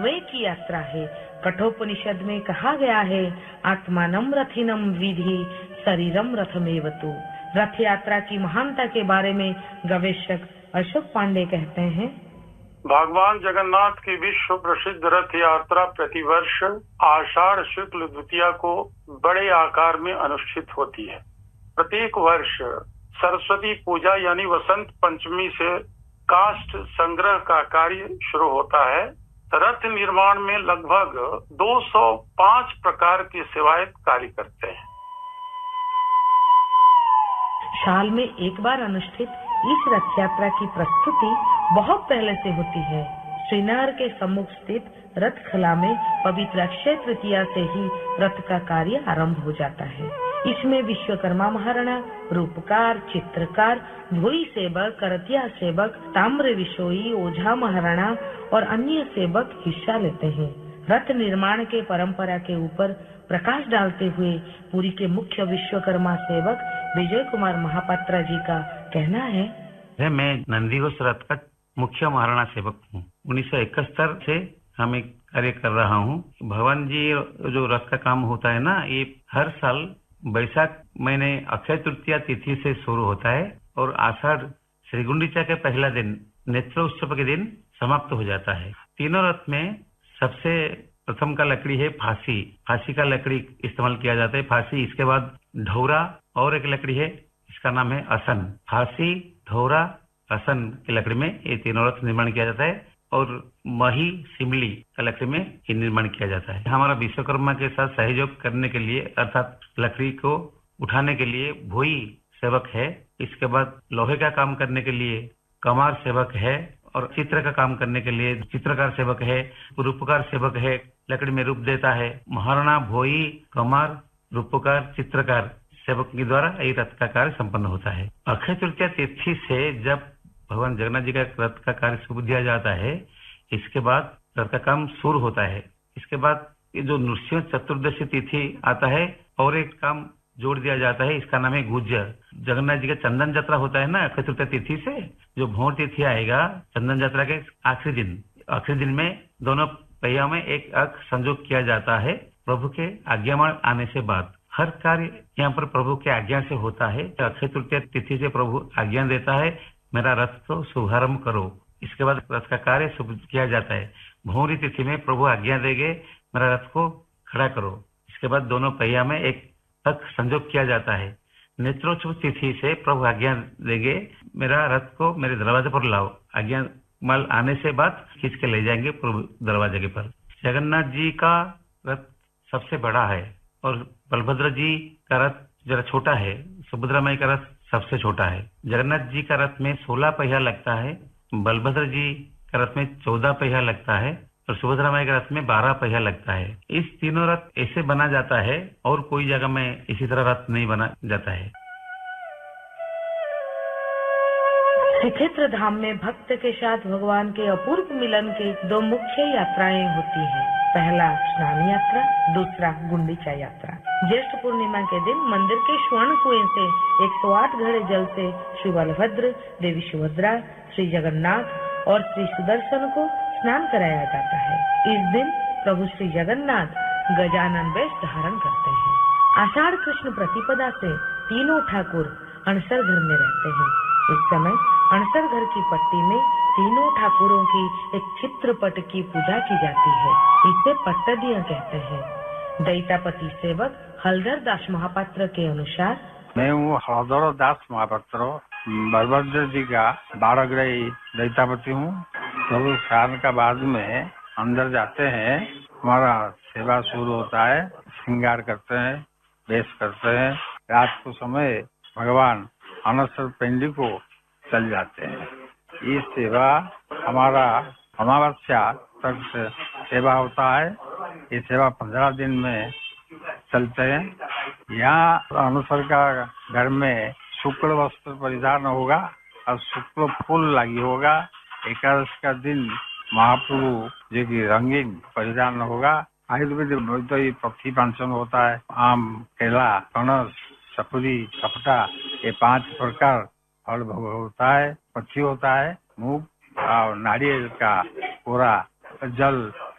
अन्वय की यात्रा है। कठोपनिषद में कहा गया है, आत्मानम रथिनम विधि शरीरम रथमेवतु। रथ यात्रा की महानता के बारे में गवेषक अशोक पांडे कहते हैं, भगवान जगन्नाथ की विश्व प्रसिद्ध रथ यात्रा प्रतिवर्ष आषाढ़ शुक्ल द्वितीया को बड़े आकार में अनुष्ठित होती है। प्रत्येक वर्ष सरस्वती पूजा यानी वसंत पंचमी से काष्ठ संग्रह का कार्य शुरू होता है। रथ निर्माण में लगभग 205 प्रकार के सेवायत कार्य करते हैं। साल में एक बार अनुष्ठित इस रथ यात्रा की प्रस्तुति बहुत पहले से होती है। श्रीनगर के सम्मुख स्थित रथ खला में पवित्र अक्षय तृतीया से ही रथ का कार्य आरंभ हो जाता है। इसमें विश्वकर्मा महाराणा, रूपकार, चित्रकार, भोई सेवक, करतिया सेवक, ताम्र विशोई, ओझा महाराणा और अन्य सेवक हिस्सा लेते हैं। रथ निर्माण के परंपरा के ऊपर प्रकाश डालते हुए पुरी के मुख्य विश्वकर्मा सेवक विजय कुमार महापात्रा जी का कहना है, मैं नंदीघोष रथ का मुख्य महाराणा सेवक हूँ। 1971 से हम एक कार्य कर रहा हूँ। भगवान जी जो रथ का काम होता है ना, ये हर साल बैसाख महीने अक्षय तृतीया तिथि से शुरू होता है और आषाढ़ श्री गुंडीचा के पहला दिन नेत्र उत्सव के दिन समाप्त हो जाता है। तीनों रथ में सबसे प्रथम का लकड़ी है फांसी। फांसी का लकड़ी इस्तेमाल किया जाता है। फांसी, इसके बाद ढौरा और एक लकड़ी है, इसका नाम है असन। फांसी, ढौरा, असन की लकड़ी में ये तीनों रथ निर्माण किया जाता है और मही, सिमली का लकड़ी में ये निर्माण किया जाता है। हमारा विश्वकर्मा के साथ सहयोग करने के लिए अर्थात लकड़ी को उठाने के लिए भोई सेवक है। इसके बाद लोहे का काम करने के लिए कमार सेवक है और चित्र का काम करने के लिए चित्रकार सेवक है, रूपकार सेवक है, लकड़ी में रूप देता है। महाराणा, भोई, कमार, रूपकार, चित्रकार सेवक के द्वारा ये रथ का कार्य संपन्न होता है। अक्षय तृतीया तिथि से जब भगवान जगन्नाथ जी का रथ का कार्य शुभ दिया जाता है, इसके बाद रथ का काम शुरू होता है। इसके बाद ये जो नृसिंह चतुर्दशी तिथि आता है और एक काम जोड़ दिया जाता है, इसका नाम है गुज्जर। जगन्नाथ जी का चंदन यात्रा होता है ना अक्षय तृतीया तिथि से, जो भोर तिथि आएगा चंदन यात्रा के आखिरी दिन में दोनों पहिया में एक अख संजोग किया जाता है। प्रभु के आज्ञामाल आने से बाद हर कार्य यहाँ पर प्रभु के आज्ञा से होता है। अक्षय तृतीया तिथि से प्रभु आज्ञा देता है, मेरा रथ को शुभारंभ करो। इसके बाद रथ का कार्य शुभ किया जाता है। भौरी तिथि में प्रभु आज्ञा देंगे, मेरा रथ को खड़ा करो। इसके बाद दोनों पहिया में एक अख संजोग किया जाता है। नेत्रोत्सव तिथि से प्रभु आज्ञा देंगे, मेरा रथ को मेरे दरवाजे पर लाओ। आज्ञा माल आने से बाद खींच के ले जाएंगे प्रभु दरवाजे के पर। जगन्नाथ जी का रथ सबसे बड़ा है और बलभद्र जी का रथ जरा छोटा है। सुभद्रा माई का रथ सबसे छोटा है। जगन्नाथ जी का रथ में 16 पहिया लगता है, बलभद्र जी का रथ में 14 पहिया लगता है और सुभद्रा माई के रथ में 12 पहिया लगता है। इस तीनों रथ ऐसे बना जाता है और कोई जगह में इसी तरह रथ नहीं बना जाता है। श्रीक्षेत्र धाम में भक्त के साथ भगवान के अपूर्व मिलन की 2 मुख्य यात्राएं होती हैं। पहला स्नान यात्रा, दूसरा गुंडीचा यात्रा। ज्येष्ठ पूर्णिमा के दिन मंदिर के स्वर्ण कुएं से 108 घड़े जल से श्री बलभद्र, देवी सुभद्रा, श्री जगन्नाथ और श्री सुदर्शन को स्नान कराया जाता है। इस दिन प्रभु श्री जगन्नाथ गजानन वेश धारण करते हैं। आषाढ़ कृष्ण प्रतिपदा से तीनों ठाकुर अणसर घर में रहते हैं। इस समय अणसर घर की पट्टी में तीनों ठाकुरों की एक चित्रपट की पूजा की जाती है। इसे पट्टदिया कहते हैं। दैतापति सेवक हलधर दास महापात्र के अनुसार, मैं हूँ हलधर दास महापात्र, बलभद्र जी का 12 ग्रही दैतापति हूँ। तो स्नान का बाद में अंदर जाते हैं, हमारा सेवा शुरू होता है, श्रृंगार करते हैं, वेश करते हैं। रात को समय भगवान अनसर पिंडी को चल जाते हैं। ये सेवा हमारा अमावस्या तक सेवा होता है। ये सेवा 15 दिन में चलते हैं। यहाँ अनुसर का घर में शुक्ल वस्त्र परिधान होगा और शुक्ल फूल लगी होगा। एकादश का दिन महाप्रभु जो की रंगीन परिधान होगा। आयुर्वेद पक्षी पंचन होता है। आम, केला, कणस, सपुरी, सपटा, ये 5 प्रकार फल भोग होता है। पक्षी होता है, मूंग और नारियल का कोरा जल